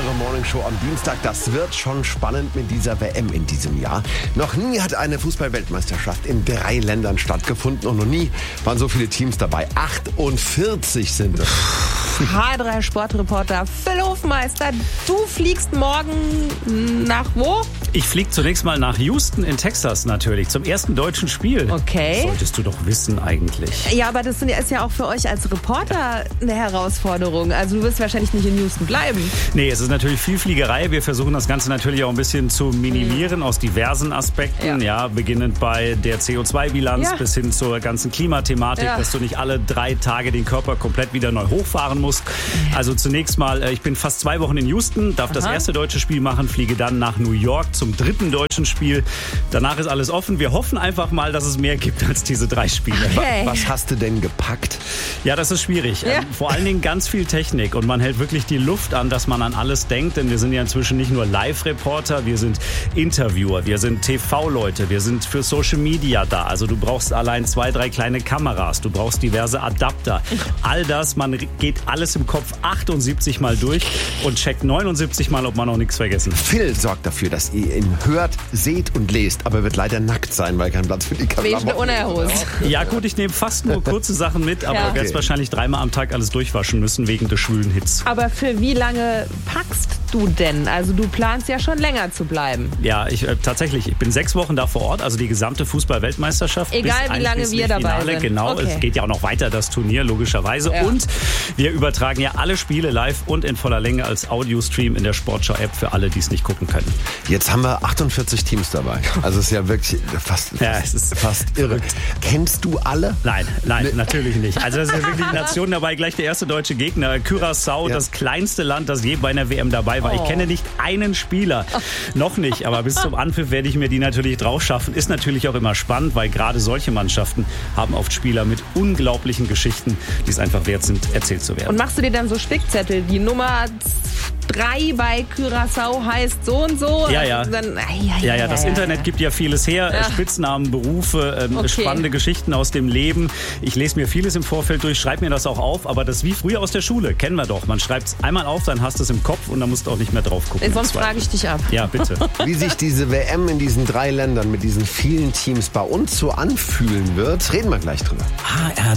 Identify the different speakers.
Speaker 1: unsere Morningshow am Dienstag. Das wird schon spannend mit dieser WM in diesem Jahr. Noch nie hat eine Fußball-Weltmeisterschaft in 3 Ländern stattgefunden und noch nie waren so viele Teams dabei. 48 sind es.
Speaker 2: H3 Sportreporter Phil Hofmeister, du fliegst morgen nach wo?
Speaker 3: Ich fliege zunächst mal nach Houston in Texas natürlich, zum ersten deutschen Spiel.
Speaker 2: Okay.
Speaker 3: Solltest du doch wissen eigentlich.
Speaker 2: Ja, aber das ist ja auch für euch als Reporter eine Herausforderung. Also du wirst wahrscheinlich nicht in Houston bleiben.
Speaker 3: Nee, es ist natürlich viel Fliegerei. Wir versuchen das Ganze natürlich auch ein bisschen zu minimieren aus diversen Aspekten. Ja, beginnend bei der CO2-Bilanz bis hin zur ganzen Klimathematik, dass du nicht alle 3 Tage den Körper komplett wieder neu hochfahren musst. Also zunächst mal, ich bin fast 2 Wochen in Houston, darf das erste deutsche Spiel machen, fliege dann nach New York zum 3. deutschen Spiel. Danach ist alles offen. Wir hoffen einfach mal, dass es mehr gibt als diese 3 Spiele.
Speaker 2: Okay.
Speaker 1: Was hast du denn gepackt?
Speaker 3: Ja, das ist schwierig.
Speaker 2: Ja.
Speaker 3: Vor allen Dingen ganz viel Technik und man hält wirklich die Luft an, dass man an alles denkt, denn wir sind ja inzwischen nicht nur Live-Reporter, wir sind Interviewer, wir sind TV-Leute, wir sind für Social Media da. Also du brauchst allein 2, 3 kleine Kameras, du brauchst diverse Adapter. All das, man geht alles im Kopf 78 Mal durch und checkt 79 Mal, ob man noch nichts vergessen hat.
Speaker 1: Phil sorgt dafür, dass ihr ihn hört, seht und lest, aber wird leider nackt sein, weil kein Platz für die Kamera
Speaker 2: ist. Unerhost.
Speaker 3: Ja gut, ich nehme fast nur kurze Sachen mit, aber werde es wahrscheinlich 3-mal am Tag alles durchwaschen müssen wegen des schwülen Hits.
Speaker 2: Aber für wie lange packst du denn? Also du planst ja schon länger zu bleiben.
Speaker 3: Ja, tatsächlich, ich bin 6 Wochen da vor Ort, also die gesamte Fußball-Weltmeisterschaft.
Speaker 2: Egal wie lange wir dabei sind.
Speaker 3: Genau, es geht ja auch noch weiter, das Turnier, logischerweise. Ja. Und wir übertragen ja alle Spiele live und in voller Länge als Audiostream in der Sportschau-App für alle, die es nicht gucken können.
Speaker 1: Jetzt haben wir 48 Teams dabei. Also es ist ja wirklich fast irre. Kennst du alle?
Speaker 3: Nein, natürlich nicht. Also es sind wirklich Nationen dabei. Gleich der erste deutsche Gegner, Curaçao, das kleinste Land, das je bei einer WM dabei war. Ich kenne nicht einen Spieler. Noch nicht, aber bis zum Anpfiff werde ich mir die natürlich drauf schaffen. Ist natürlich auch immer spannend, weil gerade solche Mannschaften haben oft Spieler mit unglaublichen Geschichten, die es einfach wert sind, erzählt zu werden.
Speaker 2: Und machst du dir dann so Spickzettel? Die Nummer 3 bei Curaçao heißt so und so.
Speaker 3: Ja.
Speaker 2: Dann,
Speaker 3: das Internet gibt ja vieles her. Ja. Spitznamen, Berufe, spannende Geschichten aus dem Leben. Ich lese mir vieles im Vorfeld durch, schreibe mir das auch auf. Aber das ist wie früher aus der Schule. Kennen wir doch. Man schreibt es einmal auf, dann hast du es im Kopf und dann musst du auch nicht mehr drauf gucken.
Speaker 2: Sonst frage ich dich ab.
Speaker 3: Ja, bitte.
Speaker 1: Wie sich diese WM in diesen 3 Ländern mit diesen vielen Teams bei uns so anfühlen wird, reden wir gleich drüber.